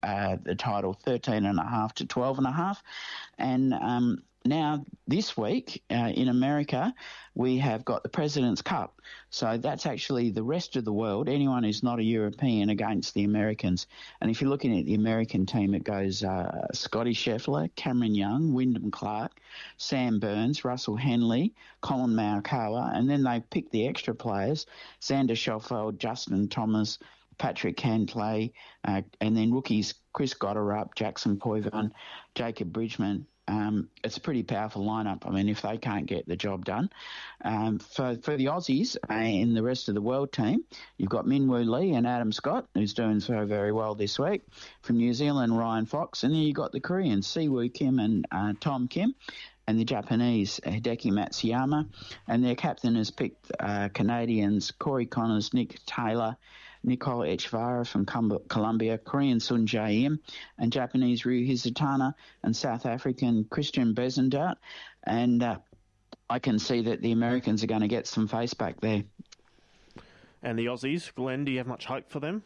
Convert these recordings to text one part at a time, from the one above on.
the title 13.5 to 12.5. And now this week in America, we have got the President's Cup. So that's actually the rest of the world, anyone who's not a European against the Americans. And if you're looking at the American team, it goes Scotty Scheffler, Cameron Young, Wyndham Clark, Sam Burns, Russell Henley, Colin Morikawa, and then they pick the extra players, Xander Schauffele, Justin Thomas, Patrick Cantlay, and then rookies Chris Gotterup, Jackson Poivin, Jacob Bridgman. It's a pretty powerful lineup. I mean, if they can't get the job done. For the Aussies in the rest of the world team, you've got Min Woo Lee and Adam Scott, who's doing so very well this week. From New Zealand, Ryan Fox. And then you've got the Koreans, Siwoo Kim and Tom Kim. And the Japanese, Hideki Matsuyama. And their captain has picked Canadians, Corey Connors, Nick Taylor, Nicole Echvara from Colombia, Korean Sun Jae-im, and Japanese Ryu Hizutana, and South African Christian Bezendout. And I can see that the Americans are going to get some face back there. And the Aussies, Glenn, do you have much hope for them?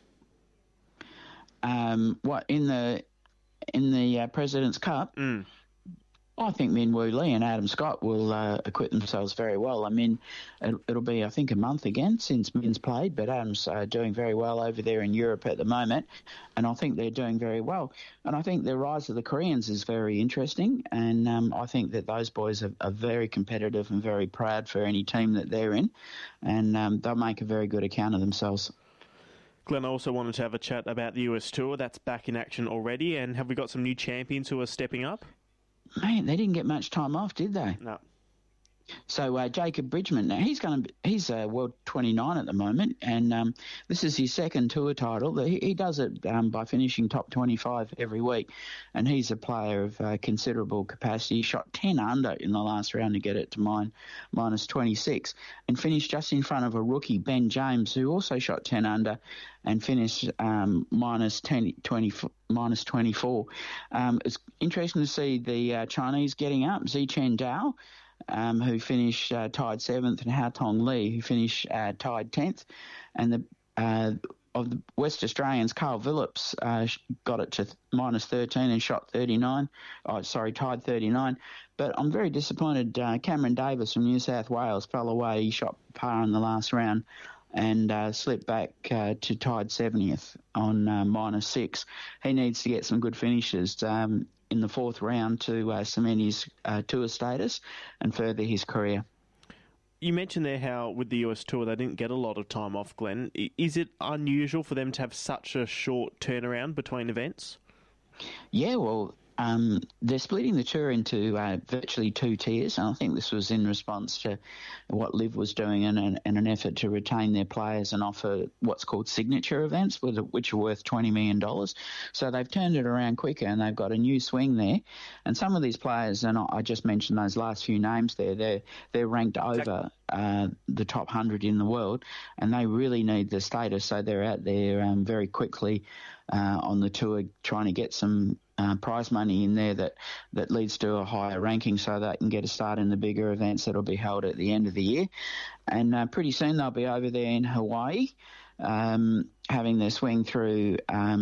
What in the President's Cup? I think Min Woo Lee and Adam Scott will acquit themselves very well. I mean, it'll be, I think, a month again since Min's played, but Adam's doing very well over there in Europe at the moment, and I think they're doing very well. And I think the rise of the Koreans is very interesting, and I think that those boys are very competitive and very proud for any team that they're in, and they'll make a very good account of themselves. Glenn, I also wanted to have a chat about the US Tour. That's back in action already, and have we got some new champions who are stepping up? Man, they didn't get much time off, did they? No. So Jacob Bridgman, now he's World 29 at the moment, and this is his second tour title. He does it by finishing top 25 every week, and he's a player of considerable capacity. He shot 10 under in the last round to get it to minus 26, and finished just in front of a rookie, Ben James, who also shot 10 under and finished minus 24. It's interesting to see the Chinese getting up. Zichen Dao, who finished tied 7th, and Hao Tong Lee, who finished tied 10th. And of the West Australians, Carl Phillips got it to minus 13 and shot 39. Tied 39. But I'm very disappointed. Cameron Davis from New South Wales fell away. He shot par in the last round and slipped back to tied 70th on minus 6. He needs to get some good finishes in the fourth round to cement his tour status and further his career. You mentioned there how with the US Tour they didn't get a lot of time off, Glenn. Is it unusual for them to have such a short turnaround between events? Yeah, well, they're splitting the tour into virtually two tiers, and I think this was in response to what Liv was doing in an effort to retain their players and offer what's called signature events, which are worth $20 million. So they've turned it around quicker, and they've got a new swing there. And some of these players, and I just mentioned those last few names there, they're ranked over the top 100 in the world, and they really need the status, so they're out there very quickly on the tour trying to get some prize money in there that leads to a higher ranking so they can get a start in the bigger events that will be held at the end of the year. And pretty soon they'll be over there in Hawaii having their swing through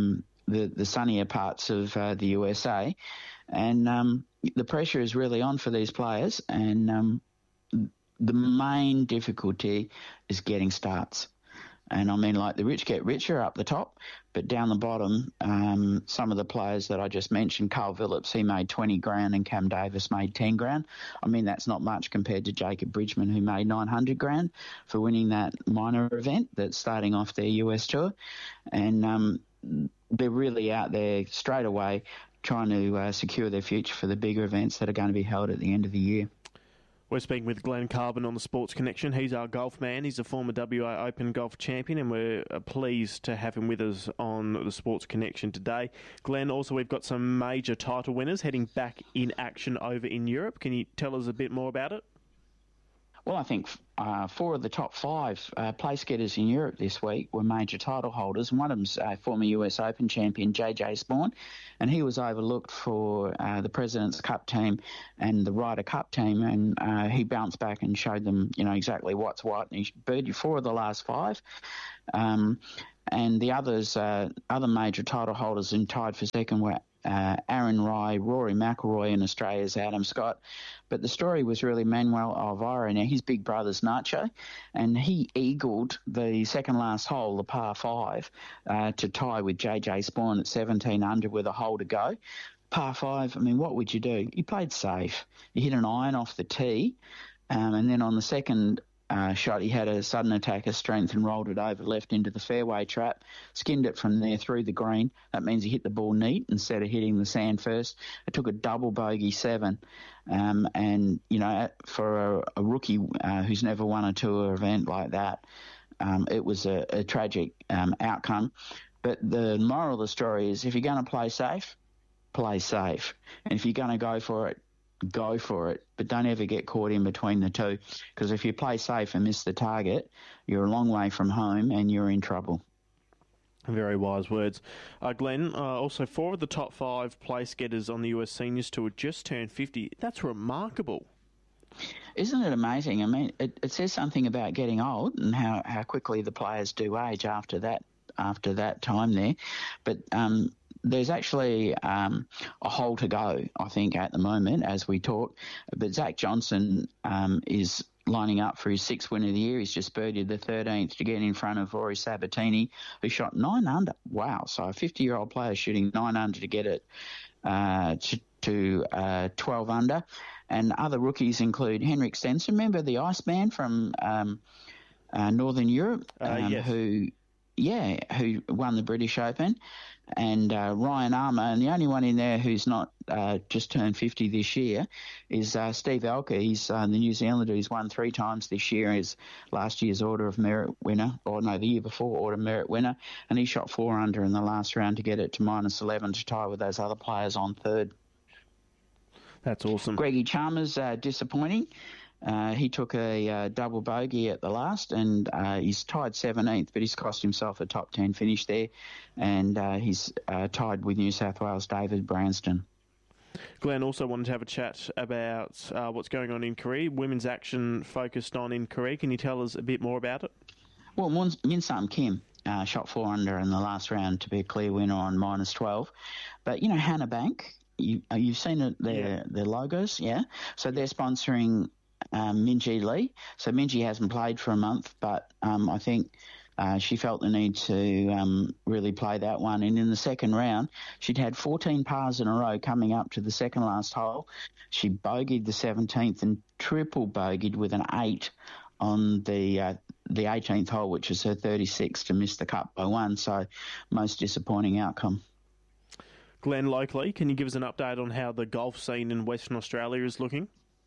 the sunnier parts of the USA. And the pressure is really on for these players, and the main difficulty is getting starts. And I mean, like, the rich get richer up the top, but down the bottom, some of the players that I just mentioned, Carl Phillips, he made 20 grand and Cam Davis made 10 grand. I mean, that's not much compared to Jacob Bridgman, who made 900 grand for winning that minor event that's starting off their US tour. And they're really out there straight away trying to secure their future for the bigger events that are going to be held at the end of the year. We're speaking with Glenn Carbon on the Sports Connection. He's our golf man. He's a former WA Open golf champion, and we're pleased to have him with us on the Sports Connection today. Glenn, also we've got some major title winners heading back in action over in Europe. Can you tell us a bit more about it? Well, I think 4 of the top 5 place getters in Europe this week were major title holders, and one of them's former US Open champion JJ Spaun, and he was overlooked for the President's Cup team and the Ryder Cup team, and he bounced back and showed them, exactly what's what, and he birdied 4 of the last 5. And the others, other major title holders and tied for second were Aaron Rai, Rory McIlroy, and Australia's Adam Scott. But the story was really Manuel Elvira. Now, his big brother's Nacho, and he eagled the second last hole, the par 5, to tie with JJ Spawn at 17 under with a hole to go. Par 5, I mean, what would you do? He played safe. He hit an iron off the tee, and then on the second shot, he had a sudden attack of strength and rolled it over left into the fairway trap, skinned it from there through the green. That means he hit the ball neat instead of hitting the sand first. It took a double bogey 7. And, you know, for a rookie who's never won a tour event like that, it was a tragic outcome. But the moral of the story is if you're going to play safe, play safe. And if you're going to go for it, go for it, but don't ever get caught in between the two, because if you play safe and miss the target, you're a long way from home and you're in trouble. Very wise words. Glenn, also 4 of the top 5 place getters on the US Seniors Tour just turned 50. That's remarkable. Isn't it amazing? I mean, it says something about getting old and how quickly the players do age after that time there. But there's actually a hole to go, I think, at the moment as we talk. But Zach Johnson is lining up for his 6th win of the year. He's just birdied the 13th to get in front of Rory Sabatini, who shot 9 under. Wow, so a 50-year-old player shooting 9 under to get it to 12 under. And other rookies include Henrik Stenson, remember the Iceman from Northern Europe, yes. who won the British Open, and Ryan Armour, and the only one in there who's not just turned 50 this year is Steve Alker. He's the New Zealander who's won 3 times this year. Is last year's Order of Merit winner, the year before Order of Merit winner, and he shot 4 under in the last round to get it to -11 to tie with those other players on third. That's awesome. Greggy Chalmers, disappointing. He took a double bogey at the last, and he's tied 17th, but he's cost himself a top 10 finish there, and he's tied with New South Wales' David Branston. Glenn also wanted to have a chat about what's going on in Korea. Women's action focused on in Korea. Can you tell us a bit more about it? Well, Min Sam Kim shot 4 under in the last round to be a clear winner on -12. But, you know, Hannah Bank, you've seen it, their logos, yeah? So they're sponsoring Minjee Lee. So Minjee hasn't played for a month, but I think she felt the need to really play that one. And in the second round, she'd had 14 pars in a row coming up to the second last hole. She bogeyed the 17th and triple bogeyed with an 8 on the 18th hole, which is her 36th, to miss the cut by 1. So most disappointing outcome. Glenn, locally, can you give us an update on how the golf scene in Western Australia is looking?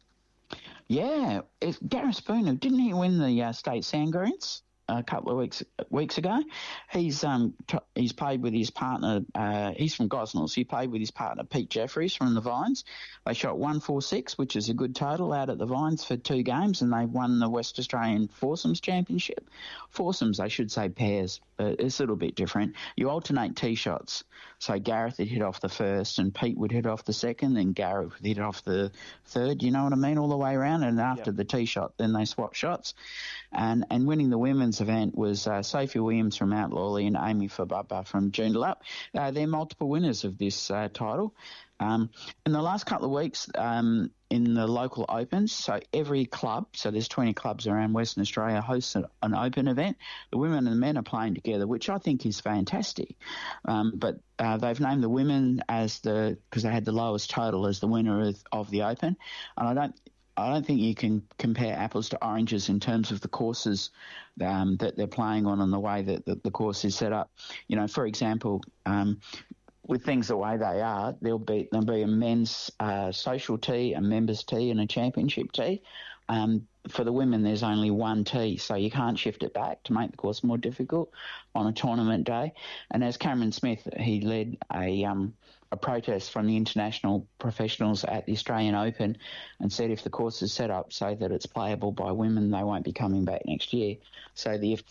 Yeah, Gareth Spooner, didn't he win the State Sandgreens a couple of weeks ago? He's played with his partner. He's from Gosnells. He played with his partner Pete Jeffries from the Vines. They shot 146, which is a good total out at the Vines for 2 games, and they won the West Australian Foursomes Championship. Foursomes, I should say pairs. It's a little bit different. You alternate tee shots. So Gareth would hit off the first and Pete would hit off the second and Gareth would hit off the third, you know what I mean, all the way around. And after the tee shot, then they swap shots. And winning the women's event was Sophie Williams from Mount Lawley and Amy Fababa from Joondalup. They're multiple winners of this title. In the last couple of weeks, in the local opens, so every club, so there's 20 clubs around Western Australia, hosts an open event. The women and the men are playing together, which I think is fantastic. But they've named the women because they had the lowest total, as the winner of the open. And I don't think you can compare apples to oranges in terms of the courses that they're playing on and the way that the course is set up. You know, for example, with things the way they are, there'll be a men's social tee, a members tee, and a championship tee. For the women, there's only 1 tee, so you can't shift it back to make the course more difficult on a tournament day. And as Cameron Smith, he led a protest from the international professionals at the Australian Open and said if the course is set up so that it's playable by women, they won't be coming back next year. So the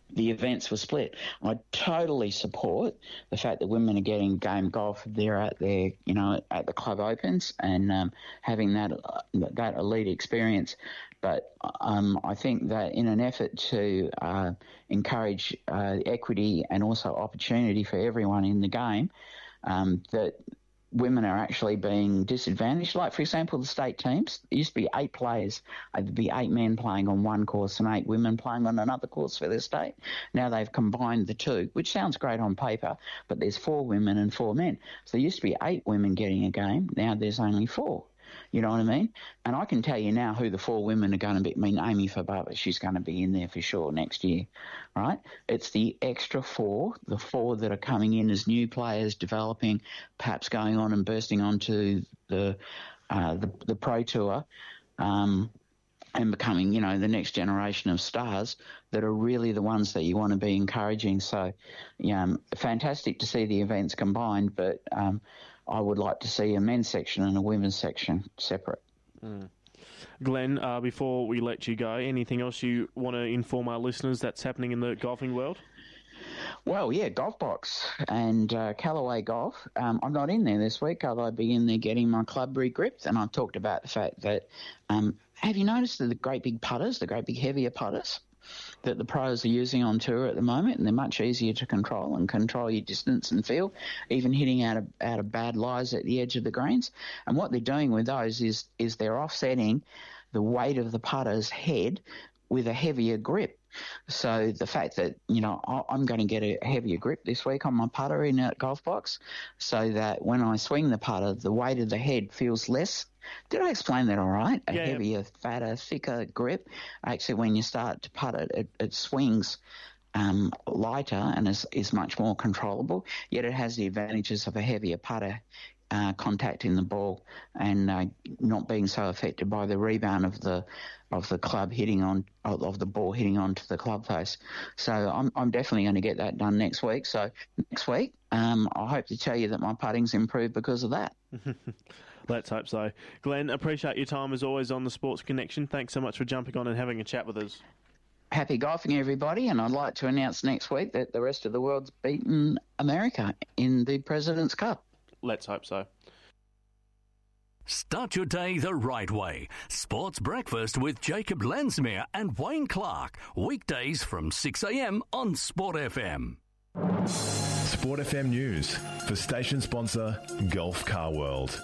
the events were split. I totally support the fact that women are getting game golf. They're at their, at the Club Opens and having that elite experience. But I think that in an effort to encourage equity and also opportunity for everyone in the game, that women are actually being disadvantaged. Like, for example, the state teams, it used to be 8 players. There'd be 8 men playing on one course and 8 women playing on another course for their state. Now they've combined the two, which sounds great on paper, but there's 4 women and 4 men. So there used to be 8 women getting a game. Now there's only 4. You know what I mean? And I can tell you now who the 4 women are going to be. I mean, Amy Fababa, she's going to be in there for sure next year, right? It's the extra 4, the 4 that are coming in as new players, developing, perhaps going on and bursting onto the Pro Tour, and becoming, the next generation of stars that are really the ones that you want to be encouraging. So, fantastic to see the events combined, but I would like to see a men's section and a women's section separate. Glenn, before we let you go, anything else you want to inform our listeners that's happening in the golfing world? Well, yeah, Golf Box and Callaway Golf. I'm not in there this week, although I'll be in there getting my club re-gripped, and I've talked about the fact that have you noticed the great big putters, the great big heavier putters that the pros are using on tour at the moment, and they're much easier to control your distance and feel, even hitting out of bad lies at the edge of the greens. And what they're doing with those is they're offsetting the weight of the putter's head with a heavier grip. So the fact that, I'm going to get a heavier grip this week on my putter in a Golf Box, so that when I swing the putter, the weight of the head feels less. Did I explain that all right? A heavier, fatter, thicker grip. Actually, when you start to putt it swings lighter and is much more controllable, yet it has the advantages of a heavier putter contact in the ball and not being so affected by the rebound of the club hitting on of the ball hitting onto the club face. So I'm definitely going to get that done next week. So next week, I hope to tell you that my putting's improved because of that. Let's hope so. Glenn, appreciate your time as always on the Sports Connection. Thanks so much for jumping on and having a chat with us. Happy golfing, everybody, and I'd like to announce next week that the rest of the world's beaten America in the President's Cup. Let's hope so. Start your day the right way. Sports Breakfast with Jacob Lensmere and Wayne Clark. Weekdays from 6 a.m. on Sport FM. Sport FM News for station sponsor Gulf Car World.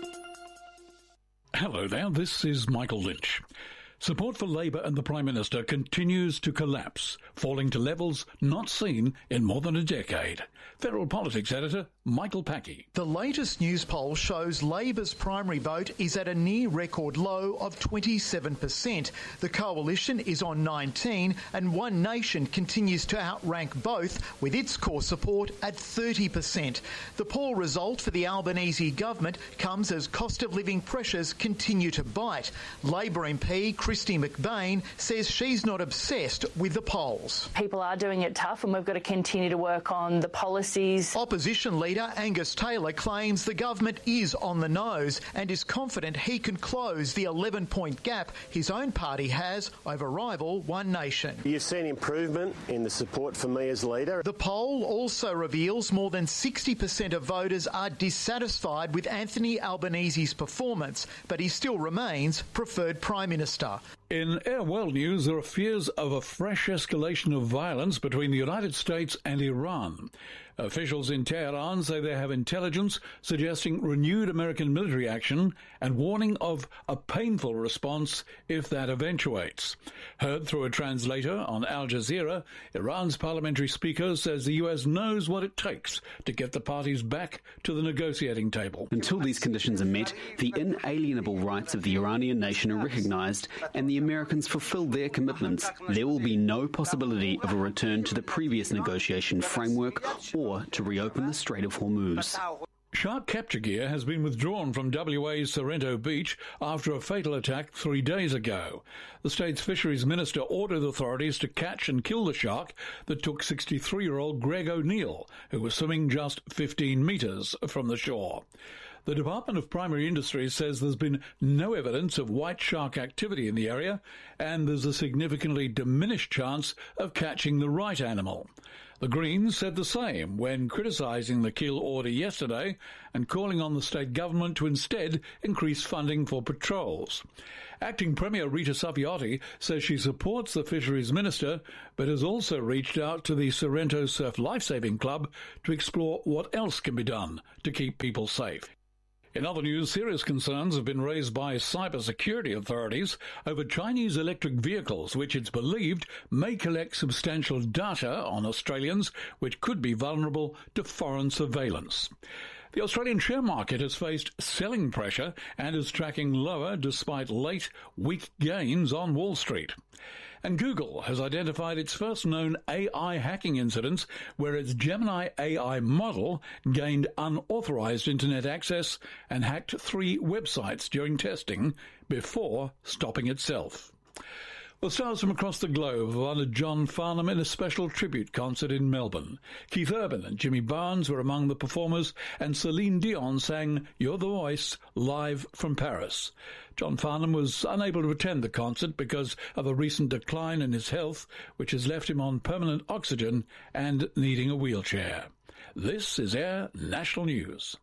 Hello there, this is Michael Lynch. Support for Labour and the Prime Minister continues to collapse, falling to levels not seen in more than a decade. Federal Politics Editor Michael Packey. The latest news poll shows Labor's primary vote is at a near-record low of 27%. The Coalition is on 19%, and One Nation continues to outrank both, with its core support at 30%. The poll result for the Albanese government comes as cost-of-living pressures continue to bite. Labor MP Christy McBain says she's not obsessed with the polls. People are doing it tough, and we've got to continue to work on the policies. Opposition leader Angus Taylor claims the government is on the nose and is confident he can close the 11-point gap his own party has over rival One Nation. You've seen improvement in the support for me as leader. The poll also reveals more than 60% of voters are dissatisfied with Anthony Albanese's performance, but he still remains preferred Prime Minister. In Air World News, there are fears of a fresh escalation of violence between the United States and Iran. Officials in Tehran say they have intelligence suggesting renewed American military action and warning of a painful response if that eventuates. Heard through a translator on Al Jazeera, Iran's parliamentary speaker says the U.S. knows what it takes to get the parties back to the negotiating table. Until these conditions are met, the inalienable rights of the Iranian nation are recognized and the Americans fulfill their commitments. There will be no possibility of a return to the previous negotiation framework or to reopen the Strait of Hormuz. Shark capture gear has been withdrawn from WA's Sorrento Beach after a fatal attack 3 days ago. The state's fisheries minister ordered authorities to catch and kill the shark that took 63-year-old Greg O'Neill, who was swimming just 15 metres from the shore. The Department of Primary Industries says there's been no evidence of white shark activity in the area, and there's a significantly diminished chance of catching the right animal. The Greens said the same when criticising the kill order yesterday and calling on the state government to instead increase funding for patrols. Acting Premier Rita Saffioti says she supports the Fisheries Minister, but has also reached out to the Sorrento Surf Lifesaving Club to explore what else can be done to keep people safe. In other news, serious concerns have been raised by cybersecurity authorities over Chinese electric vehicles, which it's believed may collect substantial data on Australians, which could be vulnerable to foreign surveillance. The Australian share market has faced selling pressure and is tracking lower despite late, weak gains on Wall Street. And Google has identified its first known AI hacking incidents where its Gemini AI model gained unauthorized internet access and hacked 3 websites during testing before stopping itself. Well, stars from across the globe have honoured John Farnham in a special tribute concert in Melbourne. Keith Urban and Jimmy Barnes were among the performers, and Celine Dion sang You're the Voice live from Paris. John Farnham was unable to attend the concert because of a recent decline in his health, which has left him on permanent oxygen and needing a wheelchair. This is Air National News.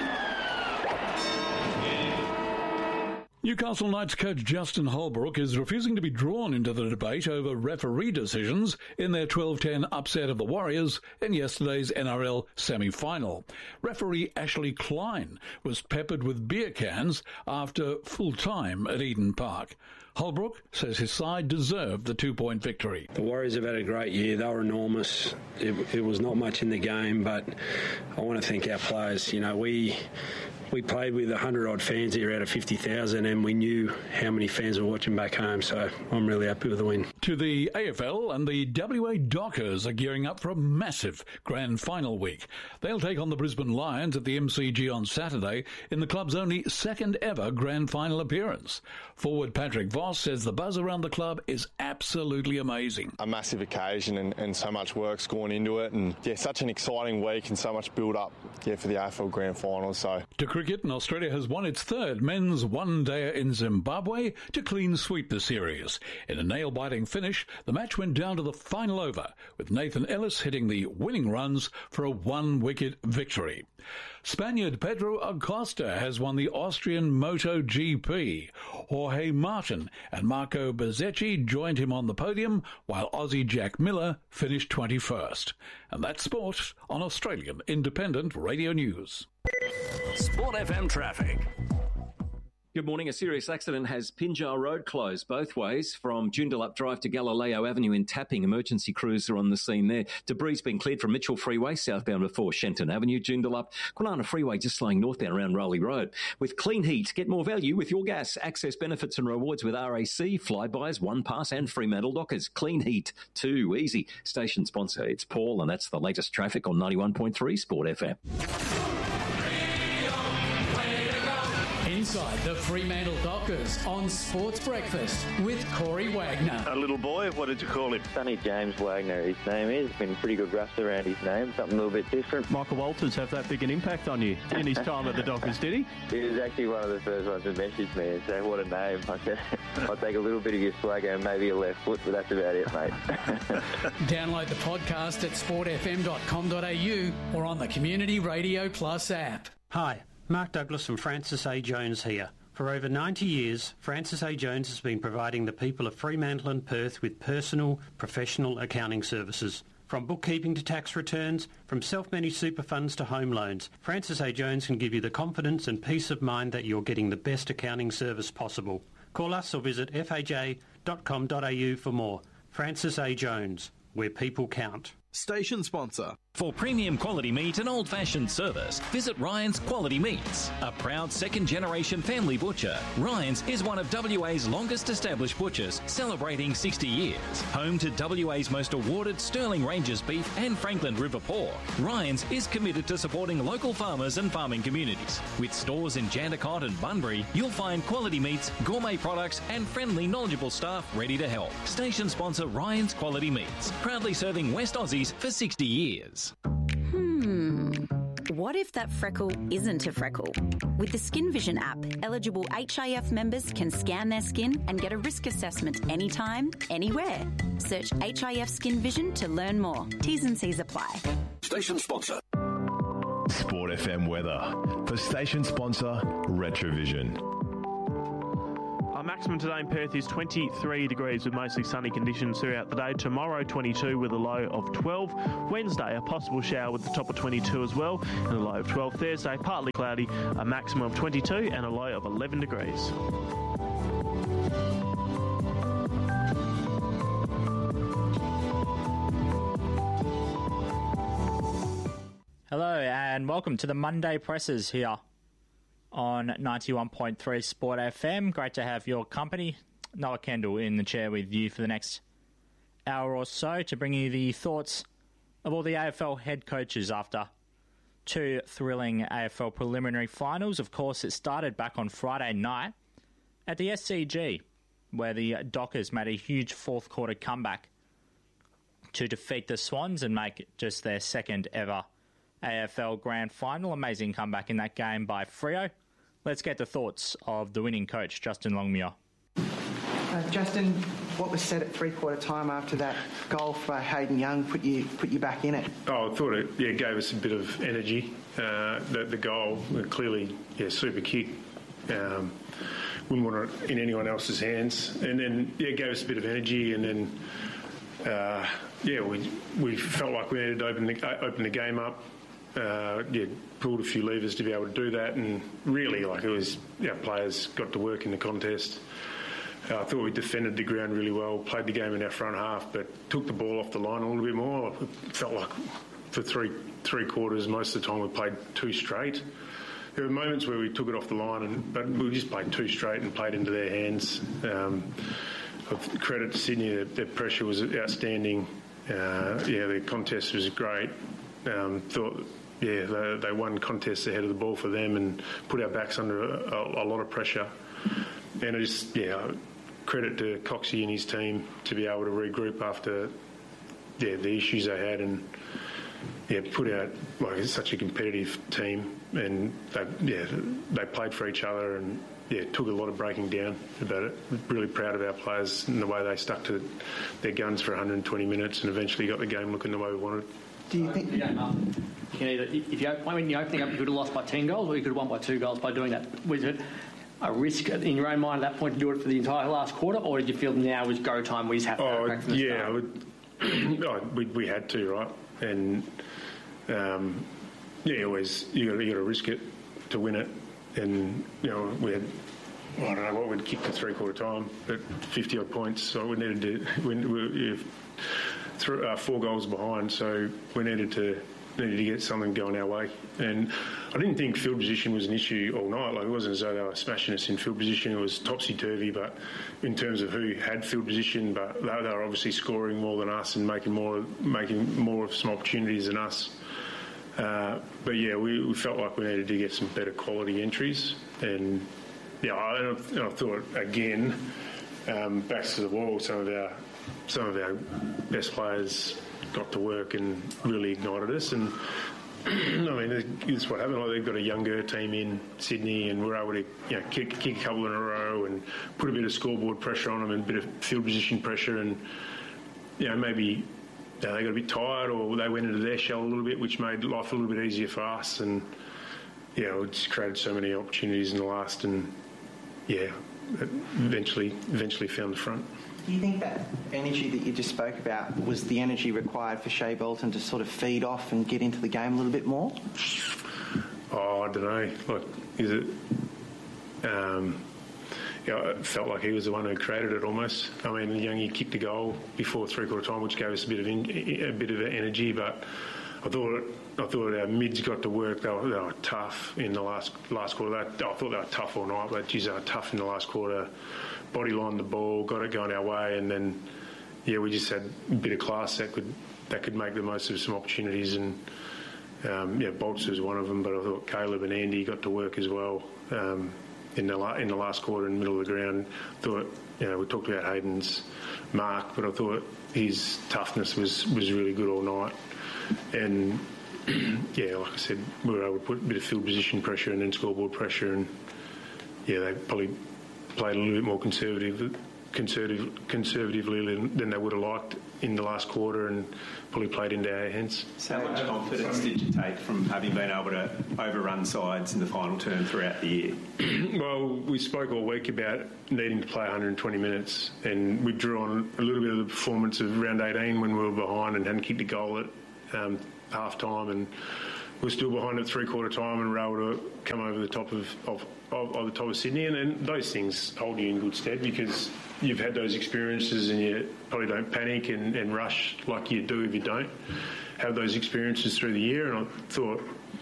Newcastle Knights coach Justin Holbrook is refusing to be drawn into the debate over referee decisions in their 12-10 upset of the Warriors in yesterday's NRL semi-final. Referee Ashley Klein was peppered with beer cans after full time at Eden Park. Holbrook says his side deserved the 2-point victory. The Warriors have had a great year. They were enormous. It was not much in the game, but I want to thank our players. You know, we played with 100-odd fans here out of 50,000, and we knew how many fans were watching back home, so I'm really happy with the win. To the AFL, and the WA Dockers are gearing up for a massive grand final week. They'll take on the Brisbane Lions at the MCG on Saturday in the club's only second ever grand final appearance. Forward Patrick Voss says the buzz around the club is absolutely amazing. A massive occasion and so much work's gone into it, and such an exciting week and so much build up for the AFL grand final. So to cricket, and Australia has won its third men's one-dayer in Zimbabwe to clean sweep the series. In a nail-biting finish, the match went down to the final over, with Nathan Ellis hitting the winning runs for a 1-wicket victory. Spaniard Pedro Acosta has won the Austrian MotoGP. Jorge Martin and Marco Bezzecchi joined him on the podium, while Aussie Jack Miller finished 21st. And that's sport on Australian Independent Radio News. Sport FM traffic. Good morning. A serious accident has Pinjar Road closed both ways from Joondalup Drive to Galileo Avenue in Tapping. Emergency crews are on the scene there. Debris has been cleared from Mitchell Freeway southbound before Shenton Avenue. Joondalup Kwinana Freeway just slowing northbound around Rowley Road. With Clean Heat, get more value with your gas. Access benefits and rewards with RAC, Flybuys, One Pass and Fremantle Dockers. Clean Heat, too easy. Station sponsor, it's Paul, and that's the latest traffic on 91.3 Sport FM. Inside the Fremantle Dockers on Sports Breakfast with Corey Wagner. A little boy, what did you call him? Sonny James Wagner, his name is. Been pretty good rust around his name, something a little bit different. Michael Walters have that big an impact on you in his time at the Dockers, did he? He was actually one of the first ones to message me and say, what a name. I said, I'll take a little bit of your swagger and maybe a left foot, but that's about it, mate. Download the podcast at sportfm.com.au or on the Community Radio Plus app. Hi. Mark Douglas from Francis A. Jones here. For over 90 years, Francis A. Jones has been providing the people of Fremantle and Perth with personal, professional accounting services. From bookkeeping to tax returns, from self-managed super funds to home loans, Francis A. Jones can give you the confidence and peace of mind that you're getting the best accounting service possible. Call us or visit faj.com.au for more. Francis A. Jones, where people count. Station sponsor. For premium quality meat and old-fashioned service, visit Ryan's Quality Meats, a proud second-generation family butcher. Ryan's is one of WA's longest-established butchers, celebrating 60 years. Home to WA's most awarded Sterling Ranges beef and Franklin River pork, Ryan's is committed to supporting local farmers and farming communities. With stores in Jandakot and Bunbury, you'll find quality meats, gourmet products and friendly, knowledgeable staff ready to help. Station sponsor Ryan's Quality Meats, proudly serving West Aussies for 60 years. what if that freckle isn't a freckle? With the Skin Vision app, eligible HIF members can scan their skin and get a risk assessment anytime, anywhere. Search HIF Skin Vision to learn more. T's and C's apply. Station sponsor. Sport FM weather for station sponsor Retrovision. Our maximum today in Perth is 23 degrees with mostly sunny conditions throughout the day. Tomorrow 22 with a low of 12. Wednesday a possible shower with the top of 22 as well and a low of 12. Thursday partly cloudy, a maximum of 22 and a low of 11 degrees. Hello and welcome to the Monday Presses here on 91.3 Sport FM. Great to have your company. Noah Kendall in the chair with you for the next hour or so to bring you the thoughts of all the AFL head coaches after two thrilling AFL preliminary finals. Of course, it started back on Friday night at the SCG where the Dockers made a huge fourth quarter comeback to defeat the Swans and make it just their second ever AFL Grand Final. Amazing comeback in that game by Freo. Let's get the thoughts of the winning coach, Justin Longmuir. Justin, what was said at three-quarter time after that goal for Hayden Young put you back in it? Oh, I thought it gave us a bit of energy. The goal, clearly, super kick. Wouldn't want it in anyone else's hands. And then, it gave us a bit of energy and then, we felt like we needed to open the game up. Pulled a few levers to be able to do that, and really, it was our players got to work in the contest. I thought we defended the ground really well, played the game in our front half, but took the ball off the line a little bit more. It felt like for three quarters, most of the time we played two straight. There were moments where we took it off the line, but we just played two straight and played into their hands. Credit to Sydney, their pressure was outstanding. The contest was great. They won contests ahead of the ball for them and put our backs under a lot of pressure. And credit to Coxie and his team to be able to regroup after the issues they had and put out such a competitive team. And they played for each other and took a lot of breaking down about it. Really proud of our players and the way they stuck to their guns for 120 minutes and eventually got the game looking the way we wanted. Do you think... When you're opening up, you could have lost by 10 goals or you could have won by 2 goals by doing that. Was it a risk in your own mind at that point to do it for the entire last quarter, or did you feel now was go time, we just have to go back from the start? We had to, right? And, always you got to risk it to win it. And, we had... I don't know what we'd kicked at three-quarter time, but 50-odd points, so we needed to... 4 goals behind, so we needed to get something going our way. And I didn't think field position was an issue all night. It wasn't as though they were smashing us in field position. It was topsy-turvy, but in terms of who had field position, but they were obviously scoring more than us and making more of some opportunities than us. We felt like we needed to get some better quality entries. And I thought again, backs to the wall, some of our best players got to work and really ignited us. And that's what happened. They've got a younger team in Sydney, and we're able to kick a couple in a row and put a bit of scoreboard pressure on them and a bit of field position pressure. And maybe they got a bit tired or they went into their shell a little bit, which made life a little bit easier for us. And it just created so many opportunities in the last, and eventually found the front. Do you think that energy that you just spoke about was the energy required for Shea Bolton to sort of feed off and get into the game a little bit more? Oh, I don't know. Is it... it felt like he was the one who created it almost. Youngie kicked a goal before three-quarter time, which gave us a bit of energy, but I thought our mids got to work. They were tough in the last quarter. I thought they were tough all night, but geez, they were tough in the last quarter. Body lined the ball, got it going our way, and then we just had a bit of class that could make the most of some opportunities. And Bolts was one of them, but I thought Caleb and Andy got to work as well in the last quarter in the middle of the ground. Thought we talked about Hayden's mark, but I thought his toughness was really good all night. And like I said, we were able to put a bit of field position pressure and then scoreboard pressure, and they probably played a little bit more conservatively than they would have liked in the last quarter, and probably played into our hands. How much confidence did you take from having been able to overrun sides in the final term throughout the year? Well, we spoke all week about needing to play 120 minutes, and we drew on a little bit of the performance of round 18 when we were behind and hadn't kicked a goal at half time, and we were still behind at three-quarter time, and were able to come over the top of the top of Sydney, and those things hold you in good stead because you've had those experiences and you probably don't panic and rush like you do if you don't have those experiences through the year. And I thought,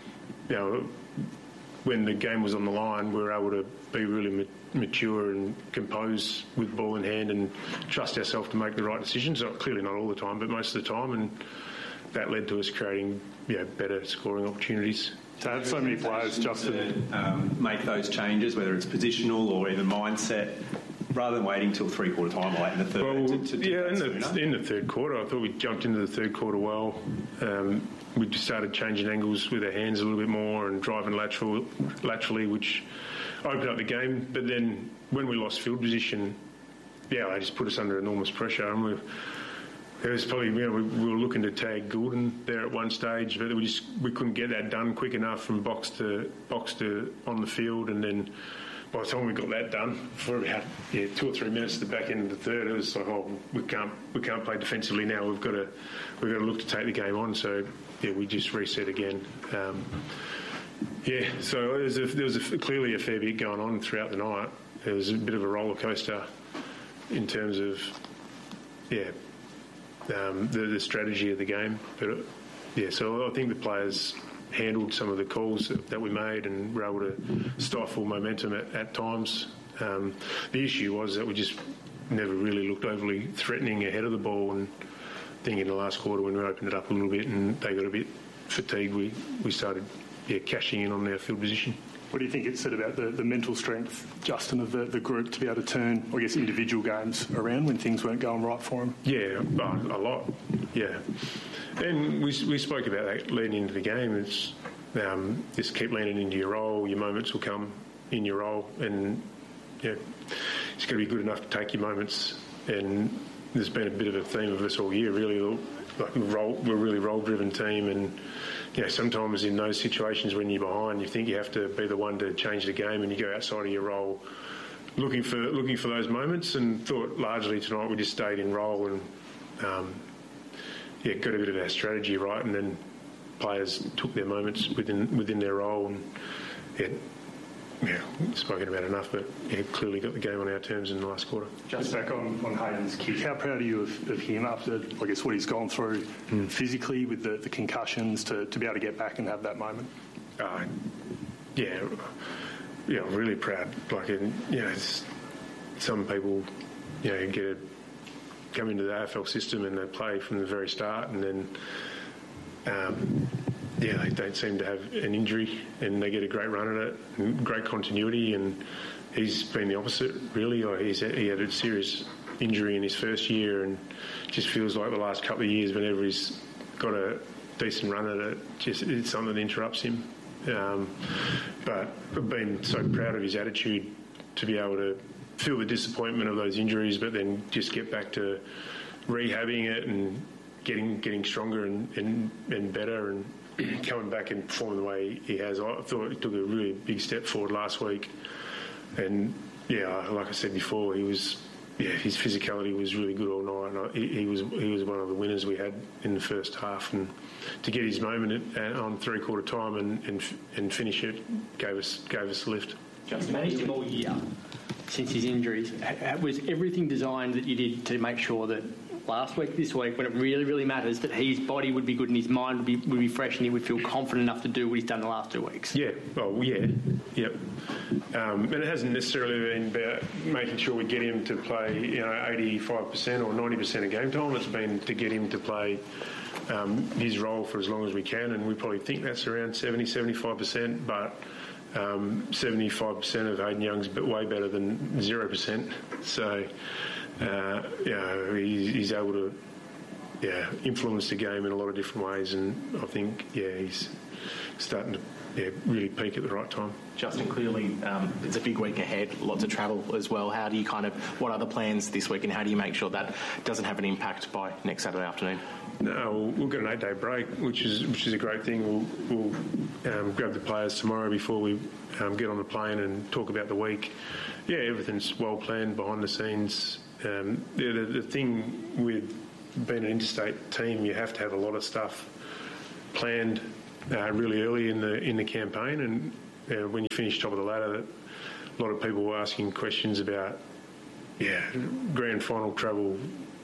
when the game was on the line, we were able to be really mature and compose with ball in hand and trust ourselves to make the right decisions. Clearly not all the time, but most of the time, and that led to us creating better scoring opportunities. To have so many players, Justin, make those changes, whether it's positional or even mindset, rather than waiting till three-quarter time late in the third. Well, in the third quarter, I thought we jumped into the third quarter well. We just started changing angles with our hands a little bit more and driving laterally, which opened up the game. But then when we lost field position, they just put us under enormous pressure, and it was probably, we were looking to tag Goulden there at one stage, but we couldn't get that done quick enough from box to on the field, and then by the time we got that done, for about 2 or 3 minutes at the back end of the third, it was like, we can't play defensively now. We've got to look to take the game on. So we just reset again. So there was clearly a fair bit going on throughout the night. It was a bit of a roller coaster in terms of the strategy of the game, but so I think the players handled some of the calls that we made and were able to stifle momentum at times. The issue was that we just never really looked overly threatening ahead of the ball, and I think in the last quarter when we opened it up a little bit and they got a bit fatigued, we started cashing in on our field position. What do you think it said about the mental strength, Justin, of the group to be able to turn, I guess, individual games around when things weren't going right for them? Yeah, a lot. Yeah, and we spoke about that leading into the game. It's just keep leaning into your role. Your moments will come in your role, and it's got to be good enough to take your moments. And there's been a bit of a theme of us all year, really. Like we're a really role-driven team, and sometimes in those situations when you're behind, you think you have to be the one to change the game, and you go outside of your role, looking for those moments. And thought largely tonight we just stayed in role and got a bit of our strategy right, and then players took their moments within their role, and spoken about enough, but clearly got the game on our terms in the last quarter. Just back on Hayden's kick, how proud are you of him after, I guess, what he's gone through physically with the concussions to be able to get back and have that moment? Really proud. Some people, come into the AFL system and they play from the very start, and then they don't seem to have an injury and they get a great run at it and great continuity, and he's been the opposite, really. He had a serious injury in his first year, and just feels like the last couple of years, whenever he's got a decent run at it, it's something that interrupts him. But I've been so proud of his attitude to be able to feel the disappointment of those injuries, but then just get back to rehabbing it and getting stronger and better, and coming back and performing the way he has. I thought he took a really big step forward last week, and like I said before, his physicality was really good all night, and he was one of the winners we had in the first half, and to get his moment on three-quarter time and finish it gave us a lift. Just managed him all year since his injuries. Was everything designed that you did to make sure that last week, this week, when it really, really matters, that his body would be good and his mind would be fresh and he would feel confident enough to do what he's done the last 2 weeks? Yep. And it hasn't necessarily been about making sure we get him to play 85% or 90% of game time. It's been to get him to play his role for as long as we can, and we probably think that's around 70-75%, but 75% of Hayden Young's way better than 0%. So he's able to influenced the game in a lot of different ways, and I think he's starting to really peak at the right time. Justin, clearly it's a big week ahead, lots of travel as well. How do you what are the plans this week, and how do you make sure that doesn't have an impact by next Saturday afternoon? No, we'll get an 8-day break, which is a great thing. We'll grab the players tomorrow before we get on the plane and talk about the week. Yeah, everything's well planned behind the scenes. The thing with being an interstate team, you have to have a lot of stuff planned really early in the campaign, and when you finish top of the ladder, a lot of people were asking questions about grand final travel.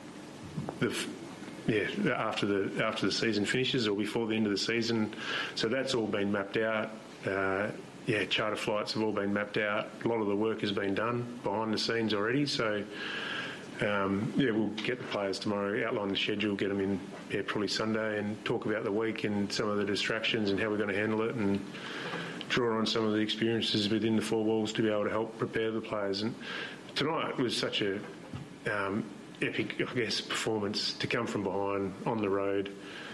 After the season finishes or before the end of the season, so that's all been mapped out. Charter flights have all been mapped out. A lot of the work has been done behind the scenes already. So we'll get the players tomorrow, outline the schedule, get them in probably Sunday, and talk about the week and some of the distractions and how we're going to handle it, and draw on some of the experiences within the four walls to be able to help prepare the players. And tonight was such a epic, I guess, performance to come from behind on the road,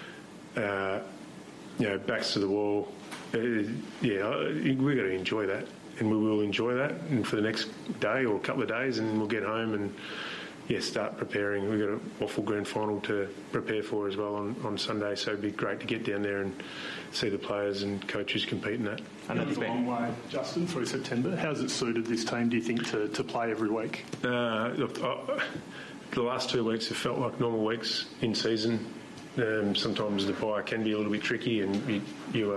backs to the wall. We've got to enjoy that, and we will enjoy that, and for the next day or a couple of days, and we'll get home and start preparing. We've got a waffle grand final to prepare for as well on Sunday, so it'd be great to get down there and see the players and coaches compete in that. I know it's a long way, Justin, through September. How's it suited this team, do you think, to play every week? The last 2 weeks have felt like normal weeks in season. Sometimes the bye can be a little bit tricky, and you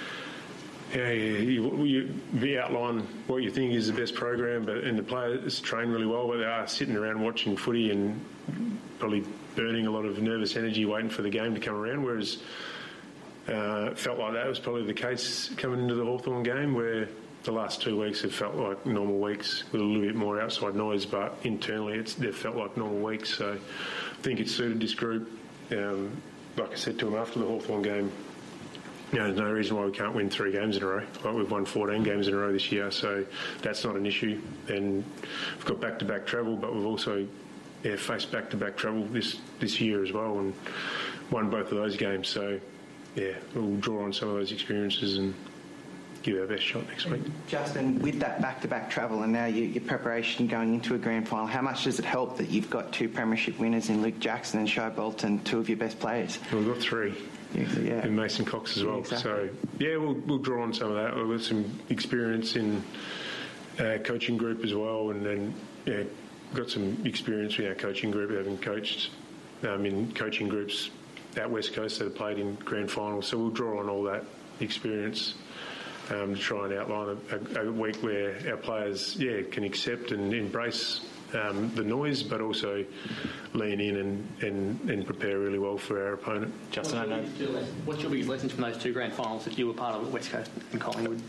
outline what you think is the best program, and the players train really well, but they are sitting around watching footy and probably burning a lot of nervous energy waiting for the game to come around, whereas it felt like that was probably the case coming into the Hawthorn game, where the last 2 weeks have felt like normal weeks with a little bit more outside noise, but internally they've felt like normal weeks. So I think it suited this group. Like I said to them after the Hawthorn game, there's no reason why we can't win 3 games in a row. Like, we've won 14 games in a row this year, so that's not an issue. And we've got back-to-back travel, but we've also faced back-to-back travel this year as well, and won both of those games. So we'll draw on some of those experiences and give our best shot next week. Justin, with that back-to-back travel and now your preparation going into a grand final, how much does it help that you've got 2 premiership winners in Luke Jackson and Shai Bolton, 2 of your best players? We've got 3. And Mason Cox as well. Exactly. So, we'll draw on some of that. We've got some experience in coaching group as well, and then got some experience with our coaching group, having coached in coaching groups out West Coast that have played in grand finals. So we'll draw on all that experience to try and outline a week where our players can accept and embrace the noise, but also lean in and prepare really well for our opponent. Justin, what's your biggest lessons from those 2 grand finals that you were part of at West Coast and Collingwood?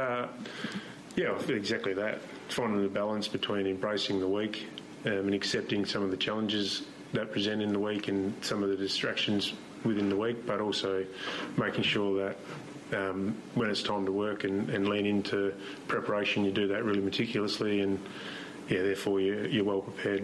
Exactly that. Finding the balance between embracing the week and accepting some of the challenges that present in the week and some of the distractions within the week, but also making sure that when it's time to work and lean into preparation, you do that really meticulously, and therefore you're well prepared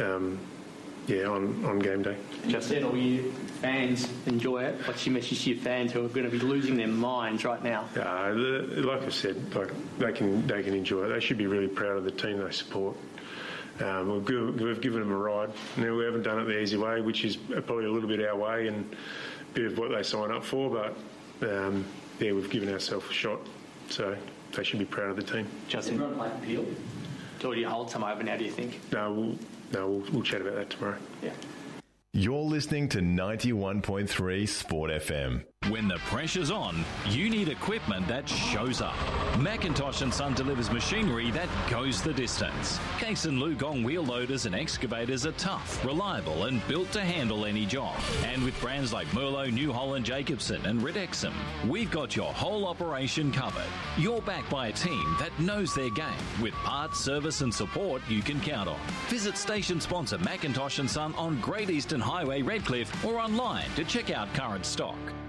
on game day. Justin, all you fans enjoy it? What's your message to your fans who are going to be losing their minds right now? Like I said, they can enjoy it. They should be really proud of the team they support. We've given them a ride. Now, we haven't done it the easy way, which is probably a little bit our way and a bit of what they sign up for, but we've given ourselves a shot, so they should be proud of the team. Justin, everyone played the Peel? Or do you hold some over now, do you think? No, we'll chat about that tomorrow. Yeah. You're listening to 91.3 Sport FM. When the pressure's on, you need equipment that shows up. Macintosh & Son delivers machinery that goes the distance. Case and Lugong wheel loaders and excavators are tough, reliable and built to handle any job. And with brands like Merlo, New Holland, Jacobson and Red Exum, we've got your whole operation covered. You're backed by a team that knows their game with parts, service and support you can count on. Visit station sponsor Macintosh & Son on Great Eastern Highway, Redcliffe, or online to check out current stock.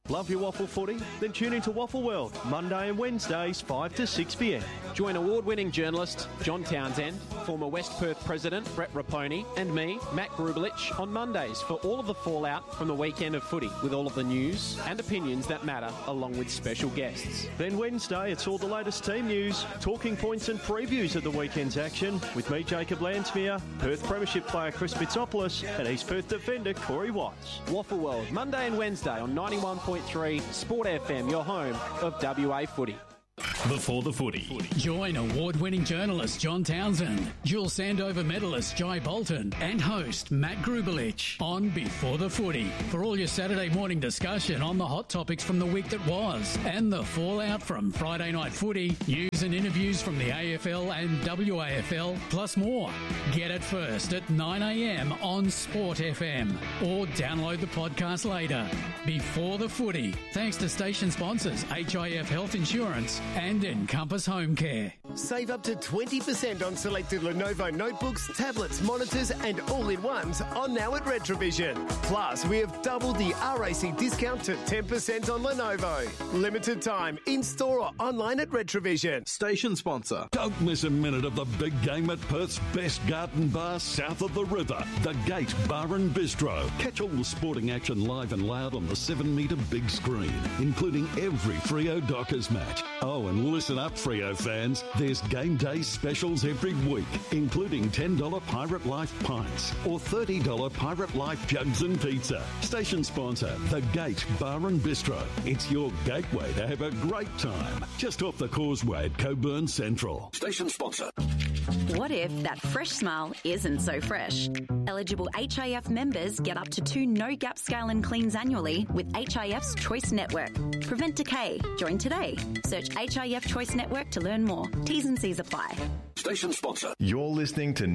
Love your waffle footy? Then tune into Waffle World, Monday and Wednesdays, 5 to 6 p.m. Join award-winning journalist John Townsend, former West Perth President Brett Raponi, and me, Matt Grubelich, on Mondays for all of the fallout from the weekend of footy, with all of the news and opinions that matter, along with special guests. Then Wednesday, it's all the latest team news, talking points and previews of the weekend's action, with me, Jacob Landsmere, Perth Premiership player Chris Bitsopoulos, and East Perth defender Corey Watts. Waffle World, Monday and Wednesday on 91.3 Sport FM, your home of WA footy. Before the footy. Join award-winning journalist John Townsend, dual Sandover medalist Jai Bolton, and host Matt Grubelich on Before the Footy for all your Saturday morning discussion on the hot topics from the week that was and the fallout from Friday night footy, news and interviews from the AFL and WAFL, plus more. Get it first at 9 a.m. on Sport FM or download the podcast later. Before the Footy, thanks to station sponsors HIF Health Insurance and Encompass Home Care. Save up to 20% on selected Lenovo notebooks, tablets, monitors and all-in-ones on now at Retrovision. Plus, we have doubled the RAC discount to 10% on Lenovo. Limited time, in-store or online at Retrovision. Station sponsor. Don't miss a minute of the big game at Perth's best garden bar south of the river, the Gate Bar and Bistro. Catch all the sporting action live and loud on the 7-metre big screen, including every Freo Dockers match. Oh, and listen up, Freo fans. There's game day specials every week, including $10 Pirate Life pints or $30 Pirate Life jugs and pizza. Station sponsor, The Gate Bar and Bistro. It's your gateway to have a great time. Just off the causeway at Coburn Central. Station sponsor. What if that fresh smile isn't so fresh? Eligible HIF members get up to 2 no-gap scale and cleans annually with HIF's Choice Network. Prevent decay. Join today. Search HIF Choice Network to learn more. T's and C's apply. Station sponsor. You're listening to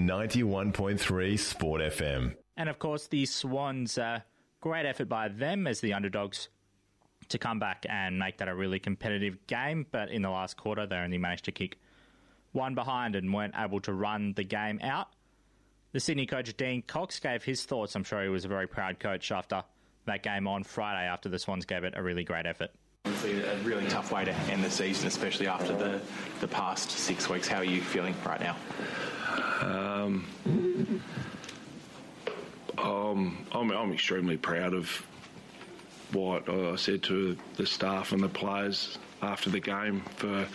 91.3 Sport FM. And of course, the Swans, great effort by them as the underdogs to come back and make that a really competitive game. But in the last quarter, they only managed to kick one behind and weren't able to run the game out. The Sydney coach Dean Cox gave his thoughts. I'm sure he was a very proud coach after that game on Friday, after the Swans gave it a really great effort. Obviously a really tough way to end the season, especially after the past 6 weeks. How are you feeling right now? I'm extremely proud of what I said to the staff and the players after the game for,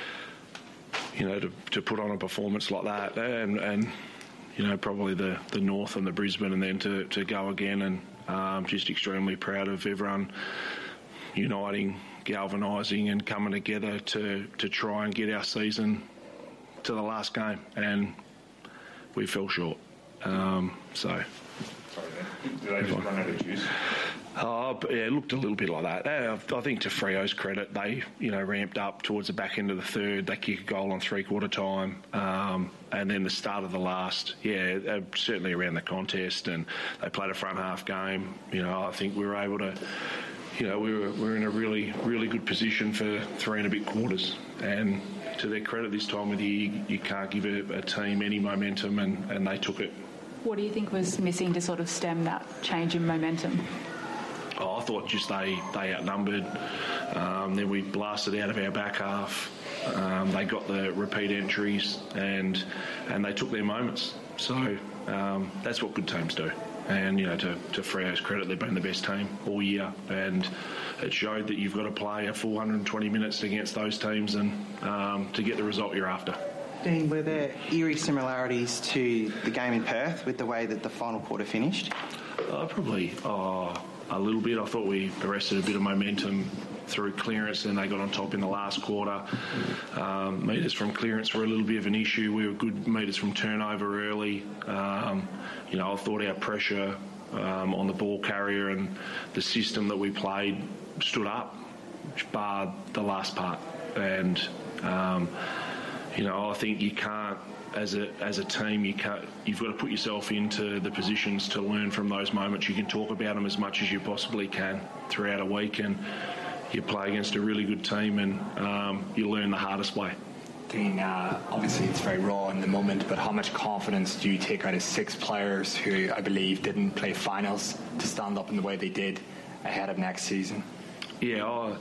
to put on a performance like that and probably the North and the Brisbane and then to go again, and just extremely proud of everyone uniting, galvanising and coming together to try and get our season to the last game, and we fell short. Sorry, did they just run out of juice? It looked a little bit like that. I think to Freo's credit, they ramped up towards the back end of the third. They kicked a goal on three-quarter time, and then the start of the last. Certainly around the contest, and they played a front half game. I think we were able to. We were in a really, really good position for 3 and a bit quarters. And to their credit, this time of the year, you can't give a team any momentum, and they took it. What do you think was missing to sort of stem that change in momentum? I thought just they outnumbered. Then we blasted out of our back half. They got the repeat entries, and they took their moments. So that's what good teams do. And, to Freo's credit, they've been the best team all year. And it showed that you've got to play a full 120 minutes against those teams and to get the result you're after. Dean, were there eerie similarities to the game in Perth with the way that the final quarter finished? Probably a little bit. I thought we arrested a bit of momentum through clearance, and they got on top in the last quarter. Metres from clearance were a little bit of an issue. We were good metres from turnover early. I thought our pressure on the ball carrier and the system that we played stood up, which barred the last part. And I think you can't, as a team, you've got to put yourself into the positions to learn from those moments. You can talk about them as much as you possibly can throughout a week, and you play against a really good team, and you learn the hardest way. Dean, obviously it's very raw in the moment, but how much confidence do you take out of 6 players who I believe didn't play finals to stand up in the way they did ahead of next season? Yeah,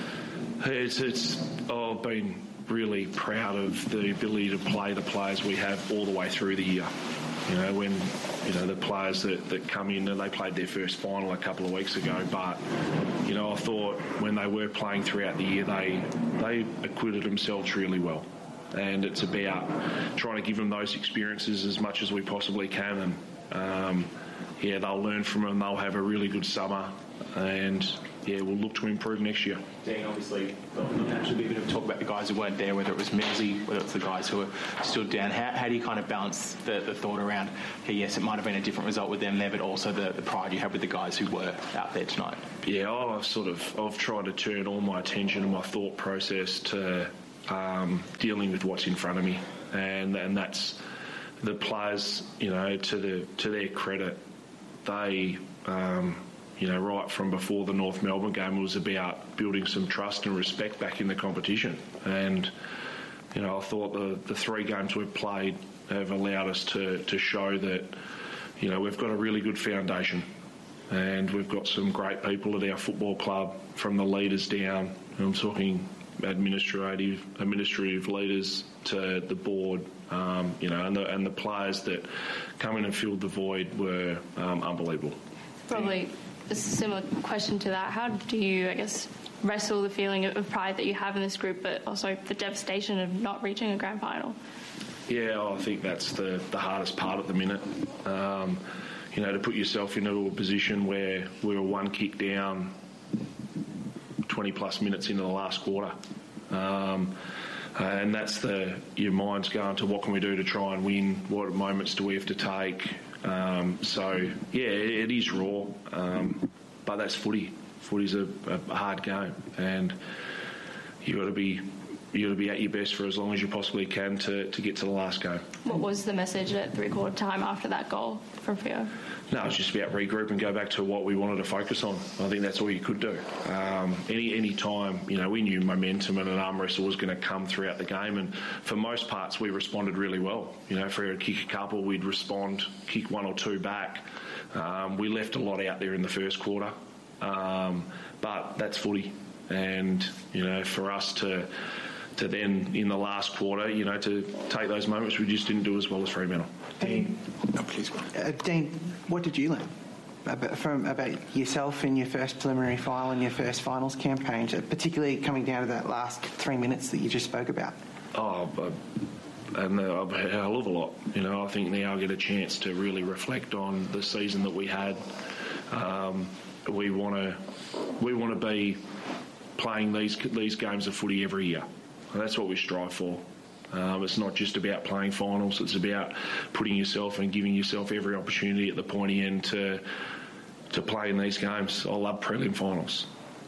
I've been really proud of the ability to play the players we have all the way through the year. When the players that come in, and they played their first final a couple of weeks ago, but I thought when they were playing throughout the year, they acquitted themselves really well. And it's about trying to give them those experiences as much as we possibly can. And they'll learn from them. They'll have a really good summer, and we'll look to improve next year. Dean, obviously, there'll naturally be a bit of talk about the guys who weren't there, whether it was Millsy, whether it's the guys who were stood down. How do you kind of balance the thought around, yes, it might have been a different result with them there, but also the pride you have with the guys who were out there tonight? Yeah, I've tried to turn all my attention and my thought process to dealing with what's in front of me, and that's the players. To their credit, they. Right from before the North Melbourne game, it was about building some trust and respect back in the competition. And, I thought the 3 games we've played have allowed us to show that, we've got a really good foundation, and we've got some great people at our football club, from the leaders down. I'm talking administrative leaders to the board, and the players that come in and filled the void were unbelievable. Probably a similar question to that. How do you, wrestle the feeling of pride that you have in this group, but also the devastation of not reaching a grand final? Yeah, I think that's the hardest part at the minute. To put yourself into a position where we were 1 kick down 20-plus minutes into the last quarter. And that's your mind's going to what can we do to try and win, what moments do we have to take. It is raw, but that's footy. Footy's a hard game, and you got to be at your best for as long as you possibly can to get to the last game. What was the message at 3/4 time after that goal from Theo? No, it's just about regroup and go back to what we wanted to focus on. I think that's all you could do. Any time, we knew momentum and an arm wrestle was going to come throughout the game, and for most parts we responded really well. If we were to kick a couple, we'd respond, kick 1 or 2 back. We left a lot out there in the first quarter, but that's footy, and for us to then in the last quarter, to take those moments, we just didn't do as well as Fremantle. Dean, please go. Dean, what did you learn about yourself in your first preliminary final and your first finals campaign, particularly coming down to that last 3 minutes that you just spoke about? A hell of a lot. I think now I get a chance to really reflect on the season that we had. We want to be playing these games of footy every year. That's what we strive for. It's not just about playing finals, it's about putting yourself and giving yourself every opportunity at the pointy end to play in these games. I love prelim finals.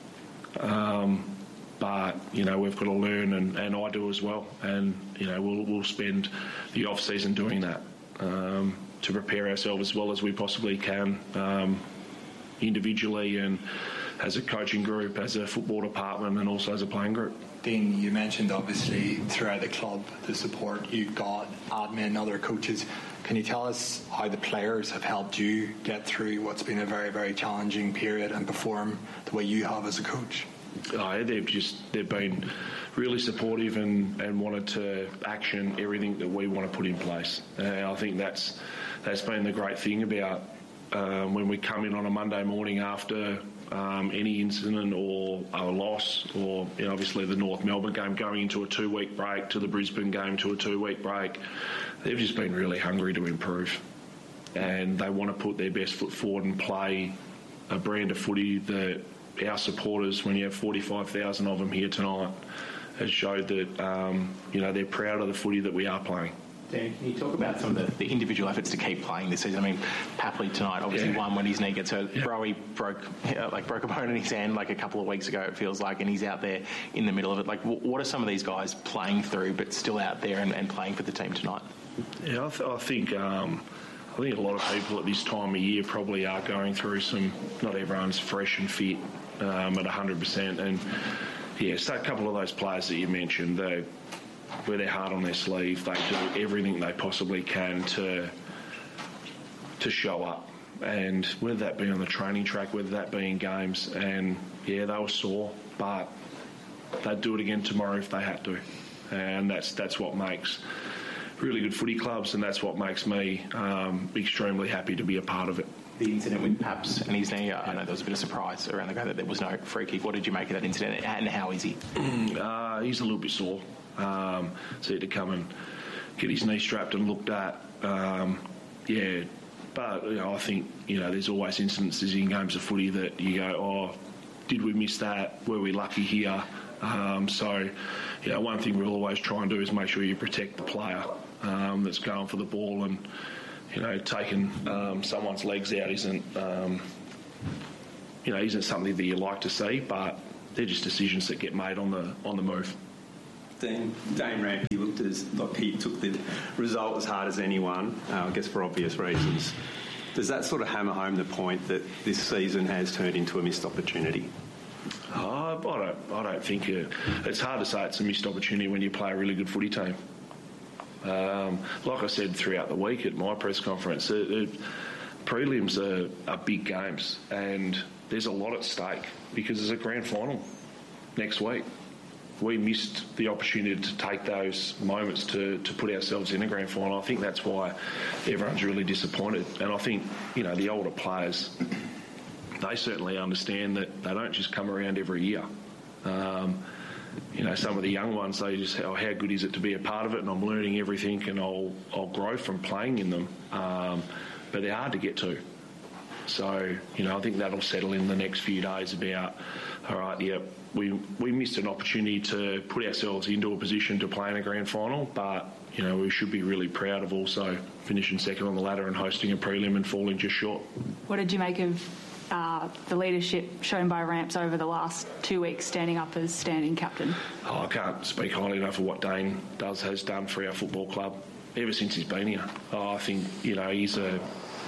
But, we've got to learn, and I do as well. And, we'll spend the off-season doing that to prepare ourselves as well as we possibly can, individually and as a coaching group, as a football department, and also as a playing group. Dean, you mentioned obviously throughout the club the support you've got, admin, other coaches. Can you tell us how the players have helped you get through what's been a very, very challenging period and perform the way you have as a coach? They've been really supportive and wanted to action everything that we want to put in place. I think that's been the great thing about when we come in on a Monday morning after any incident or a loss, or obviously the North Melbourne game going into a 2-week break, to the Brisbane game to a 2-week break. They've just been really hungry to improve, and they want to put their best foot forward and play a brand of footy that our supporters, when you have 45,000 of them here tonight, has showed that they're proud of the footy that we are playing. Dan, can you talk about some of the individual efforts to keep playing this season? I mean, Papley tonight obviously won when his knee gets hurt. Yeah. Broey broke a bone in his hand a couple of weeks ago, it feels like, and he's out there in the middle of it. What are some of these guys playing through but still out there and playing for the team tonight? Yeah, I think a lot of people at this time of year probably are going through some. Not everyone's fresh and fit at 100%, and so a couple of those players that you mentioned, they wear their heart on their sleeve. They do everything they possibly can to show up, and whether that be on the training track, whether that be in games, and yeah, they were sore, but they'd do it again tomorrow if they had to, and that's what makes really good footy clubs, and that's what makes me extremely happy to be a part of it. The incident with Paps and his knee, I know there was a bit of surprise around the go that there was no free kick. What did you make of that incident, and how is he? He's a little bit sore, so he had to come and get his knee strapped and looked at. But I think there's always incidences in games of footy that you go, oh, did we miss that? Were we lucky here? One thing we'll always try and do is make sure you protect the player that's going for the ball, and taking someone's legs out isn't something that you like to see, but they're just decisions that get made on the move. Dane Rampe looked as like he took the result as hard as anyone, I guess for obvious reasons. Does that sort of hammer home the point that this season has turned into a missed opportunity? I don't think it's hard to say it's a missed opportunity when you play a really good footy team. Like I said throughout the week at my press conference, prelims are big games, and there's a lot at stake because there's a grand final next week. We missed the opportunity to take those moments to put ourselves in a grand final. I think that's why everyone's really disappointed. And I think, the older players, they certainly understand that they don't just come around every year. Some of the young ones, they just, how good is it to be a part of it, and I'm learning everything, and I'll grow from playing in them. But they're hard to get to. So, I think that'll settle in the next few days about, all right, we missed an opportunity to put ourselves into a position to play in a grand final, but, we should be really proud of also finishing second on the ladder and hosting a prelim and falling just short. What did you make of the leadership shown by Ramps over the last 2 weeks, standing up as standing captain? I can't speak highly enough of what Dane has done for our football club ever since he's been here. I think, he's a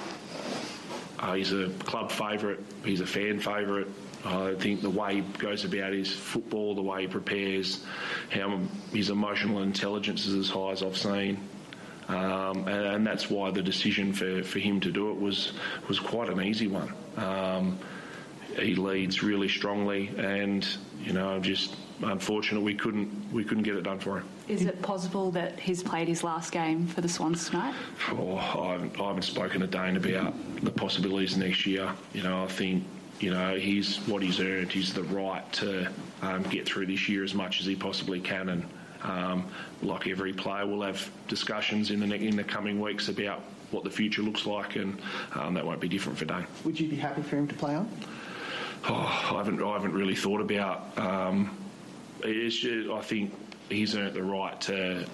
club favourite, he's a fan favourite. I think the way he goes about his football, the way he prepares, how his emotional intelligence is as high as I've seen. And that's why the decision for him to do it was quite an easy one. He leads really strongly, and just unfortunate we couldn't get it done for him. Is it possible that he's played his last game for the Swans tonight? I haven't spoken to Dane about the possibilities next year. I think he's what he's earned. He's the right to get through this year as much as he possibly can, and like every player, we'll have discussions in the coming weeks about what the future looks like, and that won't be different for Dane. Would you be happy for him to play on? I haven't really thought about. I think he's earned the right to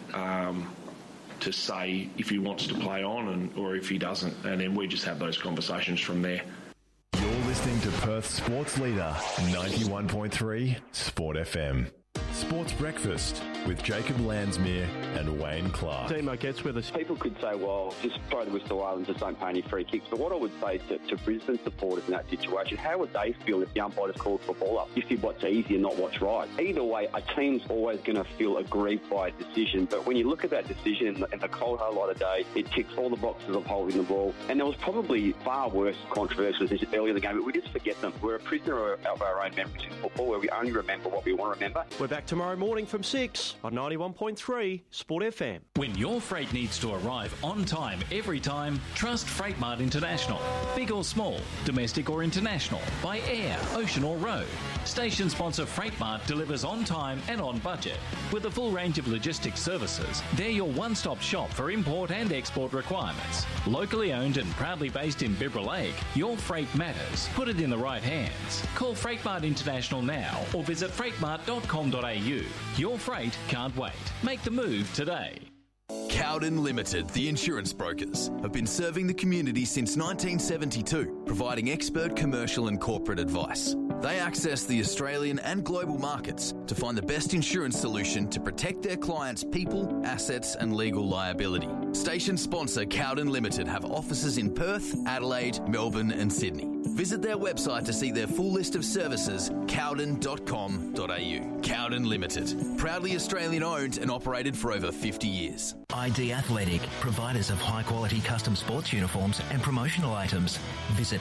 say if he wants to play on or if he doesn't, and then we just have those conversations from there. You're listening to Perth's sports leader, 91.3 Sport FM. Sports Breakfast with Jacob Landsmere and Wayne Clark. Demo gets with us. People could say, well, just throw the whistle out and just don't pay any free kicks. But what I would say to Brisbane supporters in that situation, how would they feel if the umpire just called for ball up? You see what's easy and not what's right. Either way, a team's always going to feel aggrieved by a decision. But when you look at that decision in the cold hard light of day, it ticks all the boxes of holding the ball. And there was probably far worse controversial decisions earlier in the game, but we just forget them. We're a prisoner of our own memories in football, where we only remember what we want to remember. We're back tomorrow morning from 6 on 91.3 Sport FM. When your freight needs to arrive on time every time, trust Freightmart International. Big or small, domestic or international, by air, ocean or road. Station sponsor Freightmart delivers on time and on budget. With a full range of logistics services, they're your one-stop shop for import and export requirements. Locally owned and proudly based in Bibra Lake, your freight matters. Put it in the right hands. Call Freightmart International now or visit freightmart.com.au. Your freight can't wait. Make the move today. Cowden Limited, the insurance brokers, have been serving the community since 1972, providing expert commercial and corporate advice. They access the Australian and global markets to find the best insurance solution to protect their clients' people, assets and legal liability. Station sponsor Cowden Limited have offices in Perth, Adelaide, Melbourne and Sydney. Visit their website to see their full list of services, cowden.com.au. Cowden Limited, proudly Australian owned and operated for over 50 years. ID Athletic, providers of high-quality custom sports uniforms and promotional items. Visit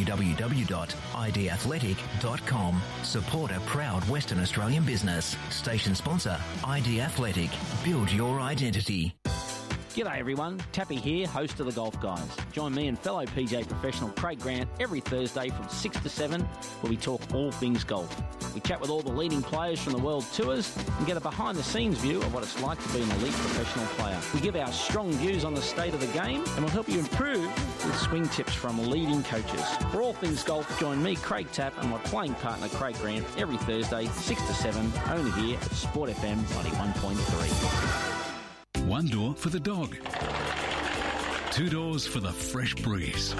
www.idathletic.com. Support a proud Western Australian business. Station sponsor, ID Athletic. Build your identity. G'day everyone, Tappy here, host of The Golf Guys. Join me and fellow PGA professional Craig Grant every Thursday from 6 to 7 where we talk all things golf. We chat with all the leading players from the world tours and get a behind-the-scenes view of what it's like to be an elite professional player. We give our strong views on the state of the game and we'll help you improve with swing tips from leading coaches. For all things golf, join me, Craig Tapp, and my playing partner Craig Grant every Thursday, 6 to 7, only here at Sport FM 91.3. One door for the dog. Two doors for the fresh breeze.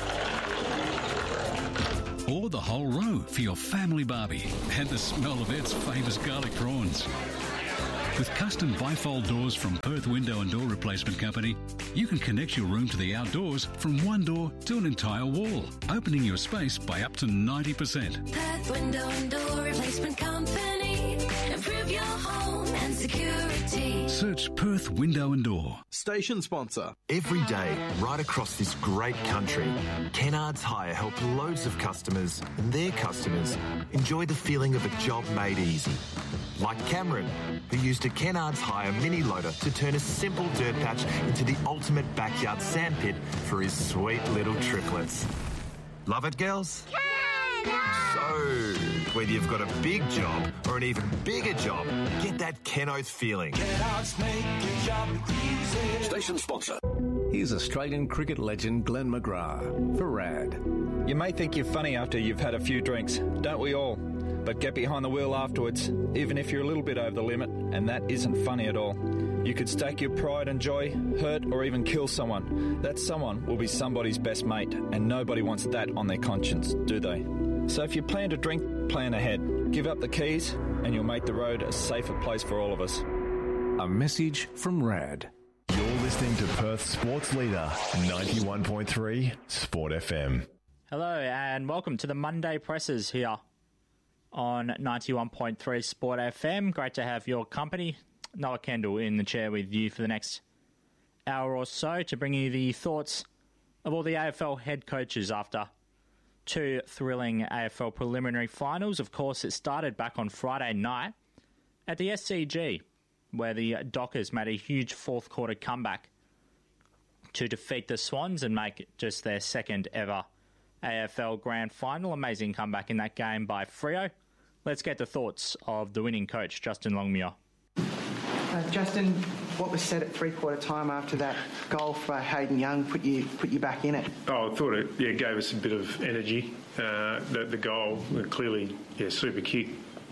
Or the whole row for your family barbie and the smell of Ed's famous garlic prawns. With custom bifold doors from Perth Window and Door Replacement Company, you can connect your room to the outdoors from one door to an entire wall, opening your space by up to 90%. Perth Window and Door Replacement Company. Improve your home and security. Search Perth Window and Door. Station sponsor. Every day, right across this great country, Kennards Hire help loads of customers and their customers enjoy the feeling of a job made easy. Like Cameron, who used a Kennards Hire mini loader to turn a simple dirt patch into the ultimate backyard sandpit for his sweet little triplets. Love it, girls? So, whether you've got a big job or an even bigger job, get that Kenoth feeling. Station sponsor. Here's Australian cricket legend Glenn McGrath for RAD. You may think you're funny after you've had a few drinks, don't we all? But get behind the wheel afterwards, even if you're a little bit over the limit, and that isn't funny at all. You could stake your pride and joy, hurt or even kill someone. That someone will be somebody's best mate, and nobody wants that on their conscience, do they? So if you plan to drink, plan ahead. Give up the keys and you'll make the road a safer place for all of us. A message from RAD. You're listening to Perth Sports Leader, 91.3 Sport FM. Hello and welcome to the Monday Pressers here on 91.3 Sport FM. Great to have your company. Noah Kendall in the chair with you for the next hour or so to bring you the thoughts of all the AFL head coaches after two thrilling AFL preliminary finals. Of course, it started back on Friday night at the SCG, where the Dockers made a huge fourth quarter comeback to defeat the Swans and make it just their second ever AFL Grand Final. Amazing comeback in that game by Freo. Let's get the thoughts of the winning coach, Justin Longmuir. Justin, what was said at three-quarter time after that goal for Hayden Young put you back in it? Oh, I thought it gave us a bit of energy. The goal, clearly, super kick.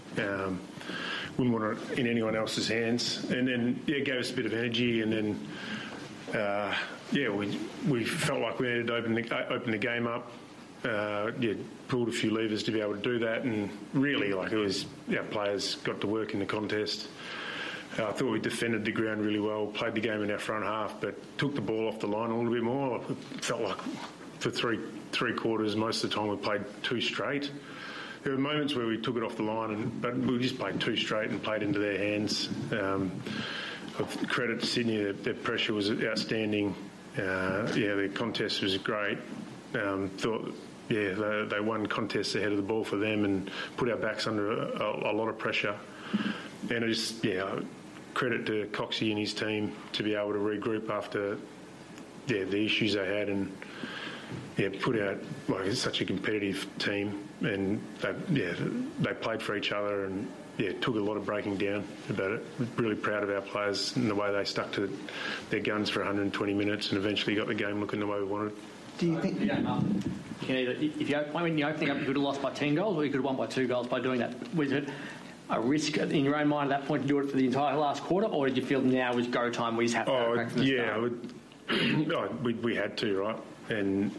Wouldn't want it in anyone else's hands. And then, it gave us a bit of energy. And then, we felt like we needed to open the game up. Pulled a few levers to be able to do that. And really, our players got to work in the contest. I thought we defended the ground really well, played the game in our front half, but took the ball off the line a little bit more. It felt like for three quarters, most of the time we played too straight. There were moments where we took it off the line, but we just played too straight and played into their hands. Credit to Sydney, their pressure was outstanding. The contest was great. They won contests ahead of the ball for them and put our backs under a lot of pressure. And credit to Coxie and his team to be able to regroup after the issues they had and put out it's such a competitive team, and they played for each other and took a lot of breaking down about it. Really proud of our players and the way they stuck to their guns for 120 minutes and eventually got the game looking the way we wanted. Do you think when you're opening up, you could have lost by 10 goals or you could have won by 2 goals by doing that? Was it a risk in your own mind at that point to do it for the entire last quarter, or did you feel now was go time, we just have to go back from the start? We had to, right? And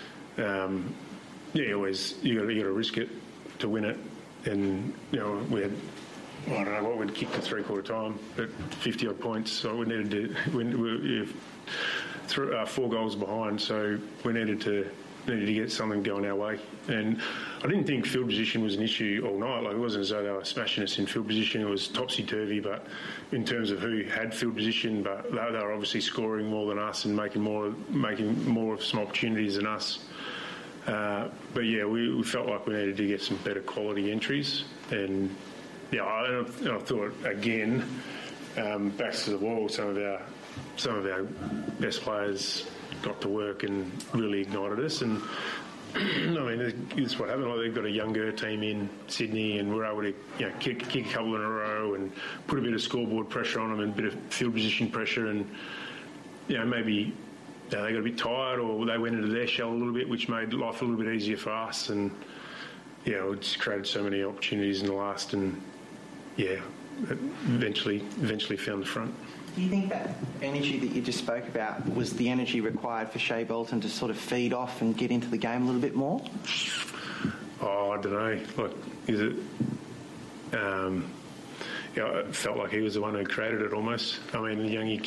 always you got to risk it to win it. And we had, I don't know what we'd kicked at three-quarter time, but 50 odd points. So we needed to win. 4 goals behind, so we needed to needed to get something going our way. And I didn't think field position was an issue all night. Like, it wasn't as though they were smashing us in field position. It was topsy-turvy, but in terms of who had field position, but they were obviously scoring more than us and making more of some opportunities than us. But yeah, we felt like we needed to get some better quality entries. And yeah, I thought again, backs to the wall, some of our best players got to work and really ignited us. And I mean, this is what happened. Like, they've got a younger team in Sydney, and we're able to kick a couple in a row and put a bit of scoreboard pressure on them and a bit of field position pressure. And maybe they got a bit tired, or they went into their shell a little bit, which made life a little bit easier for us. And we just created so many opportunities in the last, and eventually found the front. Do you think that energy that you just spoke about was the energy required for Shea Bolton to sort of feed off and get into the game a little bit more? Oh, I don't know. Like, is it? It felt like he was the one who created it almost. I mean, the young